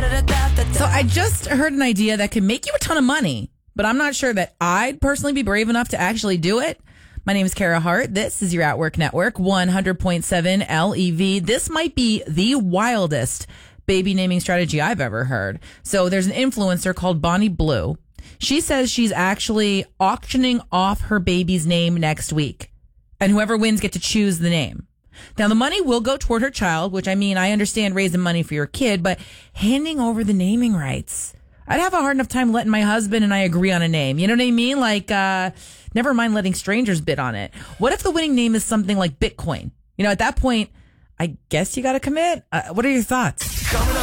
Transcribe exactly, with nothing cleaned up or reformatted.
So I just heard an idea that could make you a ton of money, but I'm not sure that I'd personally be brave enough to actually do it. My name is Kara Hart. This is your At Work Network, one hundred point seven L E V. This might be the wildest baby naming strategy I've ever heard. So there's an influencer called Bonnie Blue. She says she's actually auctioning off her baby's name next week, and whoever wins get to choose the name. Now, the money will go toward her child, which, I mean, I understand raising money for your kid, but handing over the naming rights, I'd have a hard enough time letting my husband and I agree on a name. You know what I mean? Like, uh, never mind letting strangers bid on it. What if the winning name is something like Bitcoin? You know, at that point, I guess you got to commit. Uh, what are your thoughts? Coming